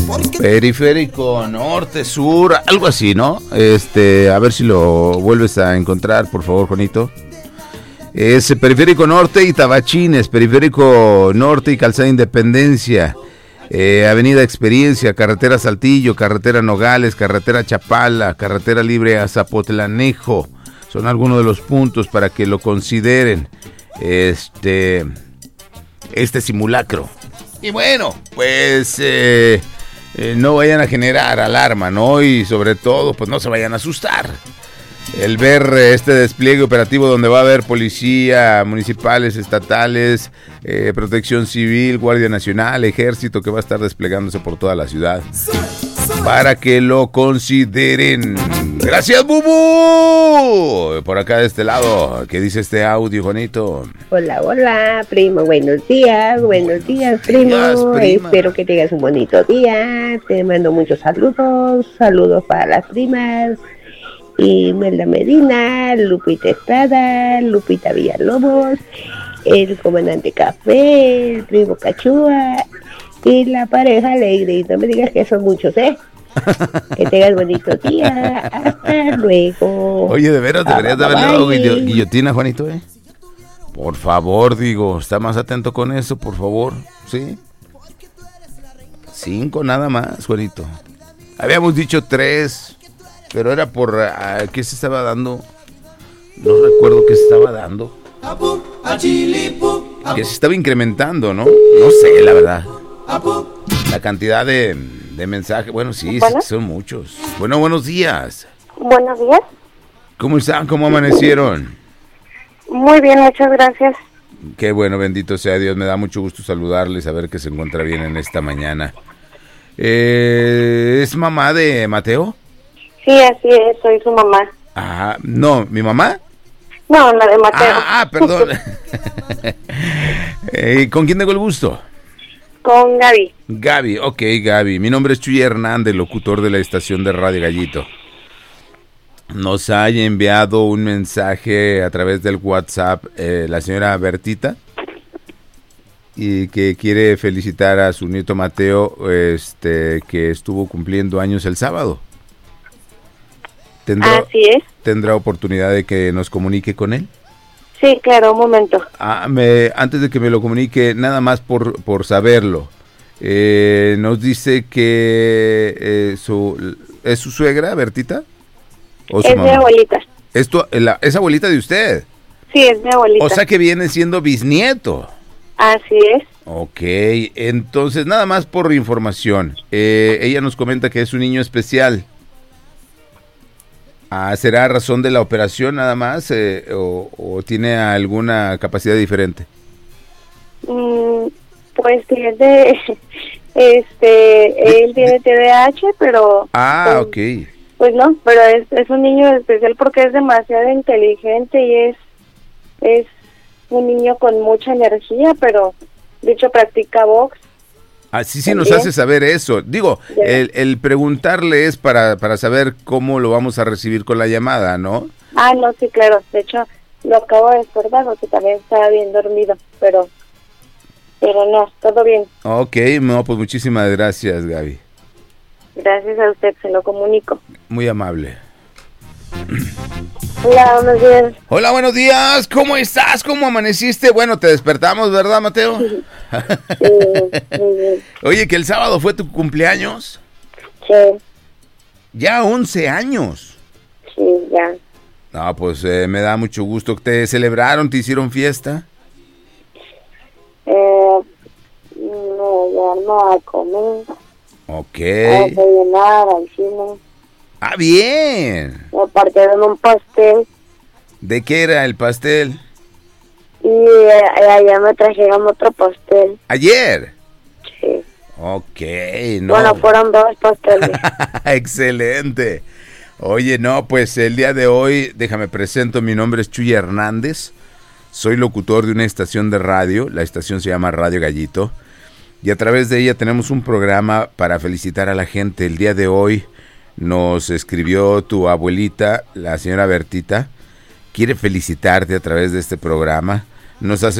Periférico Norte, Sur, algo así, ¿no? A ver si lo vuelves a encontrar, por favor, Juanito. Es Periférico Norte y Tabachines, Periférico Norte y Calzada Independencia, Avenida Experiencia, Carretera Saltillo, Carretera Nogales, Carretera Chapala, Carretera Libre a Zapotlanejo. Son algunos de los puntos para que lo consideren este simulacro. Y bueno, pues no vayan a generar alarma, ¿no? Y sobre todo, pues no se vayan a asustar. El ver este despliegue operativo donde va a haber policía, municipales, estatales, protección civil, Guardia Nacional, ejército que va a estar desplegándose por toda la ciudad. Para que lo consideren. Gracias, Bubu. Por acá de este lado, ¿qué dice este audio, Juanito? Hola, hola, primo, buenos días, primo. Espero que tengas un bonito día. Te mando muchos saludos para las primas. Imelda Medina, Lupita Estrada, Lupita Villalobos, el comandante Café, el primo Cachúa y la pareja alegre. Y no me digas que son muchos, ¿eh? Que tengas bonito día. Hasta luego. Oye, de veras deberías de haberle dado guillotina, Juanito, ¿eh? Por favor, digo, está más atento con eso, por favor, ¿sí? 5 nada más, Juanito. Habíamos dicho 3, pero era por ¿qué se estaba dando? No recuerdo qué se estaba dando. Que se estaba incrementando, ¿no? No sé, la verdad. La cantidad de mensajes, bueno, sí, ¿bueno? Son muchos. Bueno, buenos días. Buenos días. ¿Cómo están? ¿Cómo amanecieron? Muy bien, muchas gracias. Qué bueno, bendito sea Dios, me da mucho gusto saludarles, saber que se encuentra bien en esta mañana. ¿Es mamá de Mateo? Sí, así es, soy su mamá. Ah, no, ¿mi mamá? No, la de Mateo. Perdón. ¿Con quién tengo el gusto? Con Gaby. Gaby, ok, Gaby. Mi nombre es Chuy Hernández, locutor de la estación de Radio Gallito. Nos ha enviado un mensaje a través del WhatsApp la señora Bertita y que quiere felicitar a su nieto Mateo, que estuvo cumpliendo años el sábado. Así es. ¿Tendrá oportunidad de que nos comunique con él? Sí, claro, un momento. Antes de que me lo comunique, nada más por saberlo, nos dice que ¿es su suegra, Bertita? ¿O su es mamá? mi abuelita. ¿Es abuelita de usted? Sí, es mi abuelita. O sea que viene siendo bisnieto. Así es. Ok, entonces nada más por información. Ella nos comenta que es un niño especial. ¿Será razón de la operación nada más o tiene alguna capacidad diferente? Pues tiene, él tiene TDAH, pero... pues, ok. Pues no, pero es un niño especial porque es demasiado inteligente y es un niño con mucha energía, pero de hecho practica box. Así sí nos hace saber eso. Digo, el preguntarle es para saber cómo lo vamos a recibir con la llamada, ¿no? No, sí, claro. De hecho, lo acabo de despertar porque también estaba bien dormido, pero no, todo bien. Ok, no, pues muchísimas gracias, Gaby. Gracias a usted, se lo comunico. Muy amable. Hola, buenos días. Hola, buenos días. ¿Cómo estás? ¿Cómo amaneciste? Bueno, te despertamos, ¿verdad, Mateo? Sí, muy bien. Oye, que el sábado fue tu cumpleaños. Sí. Ya 11 años. Sí, ya. No, pues me da mucho gusto. ¿Te celebraron? ¿Te hicieron fiesta? No, ya no a comer. Ok. A desayunar, al cine. Bien. Me partieron un pastel. ¿De qué era el pastel? Y allá me trajeron otro pastel. ¿Ayer? Sí. Ok, no. Bueno, fueron 2 pasteles. Excelente. Oye, no, pues el día de hoy, déjame presento, mi nombre es Chuy Hernández. Soy locutor de una estación de radio, la estación se llama Radio Gallito. Y a través de ella tenemos un programa para felicitar a la gente. El día de hoy nos escribió tu abuelita, la señora Bertita. Quiere felicitarte a través de este programa. Nos hace